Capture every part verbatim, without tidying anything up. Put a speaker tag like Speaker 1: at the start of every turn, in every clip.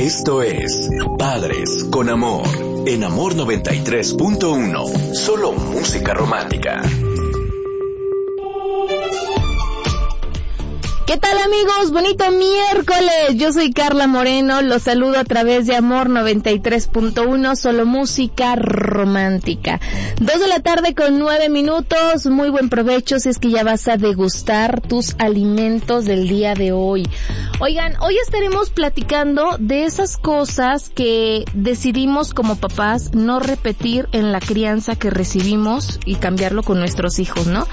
Speaker 1: Esto es Padres con Amor, en Amor noventa y tres punto uno. Solo música romántica.
Speaker 2: ¿Qué tal, amigos? Bonito miércoles. Yo soy Carla Moreno, los saludo a través de Amor noventa y tres punto uno, solo música romántica. Dos de la tarde con nueve minutos, muy buen provecho si es que ya vas a degustar tus alimentos del día de hoy. Oigan, hoy estaremos platicando de esas cosas que decidimos como papás no repetir en la crianza que recibimos y cambiarlo con nuestros hijos, ¿no?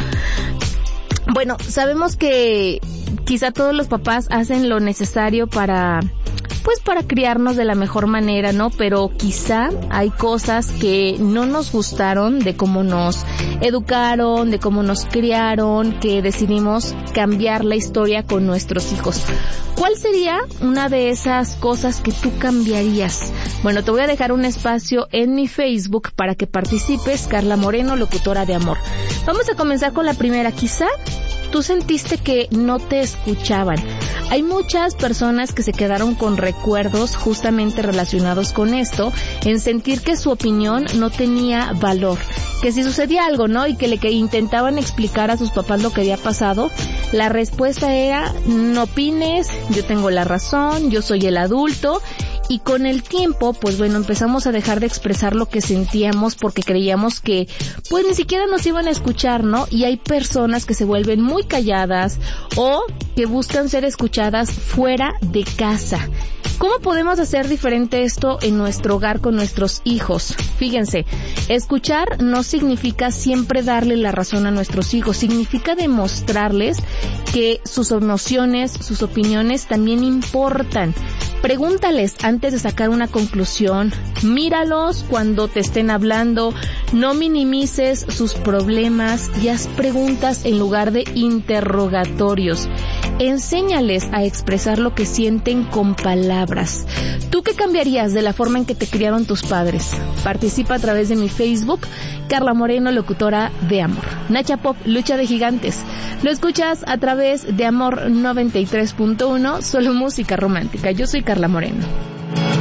Speaker 2: Bueno, sabemos que quizá todos los papás hacen lo necesario para, pues para criarnos de la mejor manera, ¿no? Pero quizá hay cosas que no nos gustaron de cómo nos educaron, de cómo nos criaron, que decidimos cambiar la historia con nuestros hijos. ¿Cuál sería una de esas cosas que tú cambiarías? Bueno, te voy a dejar un espacio en mi Facebook para que participes, Carla Moreno, locutora de Amor. Vamos a comenzar con la primera. Quizá tú sentiste que no te escuchaban. Hay muchas personas que se quedaron con recuerdos justamente relacionados con esto, en sentir que su opinión no tenía valor, que si sucedía algo, ¿no? Y que le que intentaban explicar a sus papás lo que había pasado, la respuesta era: no opines, yo tengo la razón, yo soy el adulto. Y con el tiempo, pues bueno, empezamos a dejar de expresar lo que sentíamos porque creíamos que pues ni siquiera nos iban a escuchar, ¿no? Y hay personas que se vuelven muy calladas o que buscan ser escuchadas fuera de casa. ¿Cómo podemos hacer diferente esto en nuestro hogar con nuestros hijos? Fíjense, escuchar no significa siempre darle la razón a nuestros hijos, significa demostrarles que sus emociones, sus opiniones también importan. Pregúntales antes de sacar una conclusión, míralos cuando te estén hablando, no minimices sus problemas y haz preguntas en lugar de interrogatorios. Enséñales a expresar lo que sienten con palabras. ¿Tú qué cambiarías de la forma en que te criaron tus padres? Participa a través de mi Facebook, Carla Moreno, locutora de Amor. Nacha Pop, lucha de gigantes. Lo escuchas a través de Amor noventa y tres punto uno, solo música romántica. Yo soy Carla Moreno.